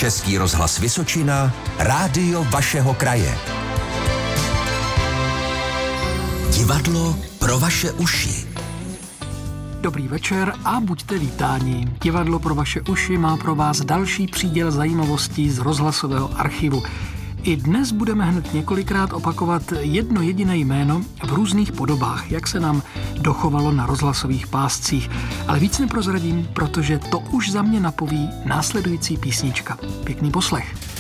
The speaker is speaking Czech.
Český rozhlas Vysočina, rádio vašeho kraje. Divadlo pro vaše uši. Dobrý večer a buďte vítáni. Divadlo pro vaše uši má pro vás další příděl zajímavostí z rozhlasového archivu. I dnes budeme hned několikrát opakovat jedno jediné jméno v různých podobách, jak se nám dochovalo na rozhlasových páscích. Ale víc neprozradím, protože to už za mě napoví následující písnička. Pěkný poslech.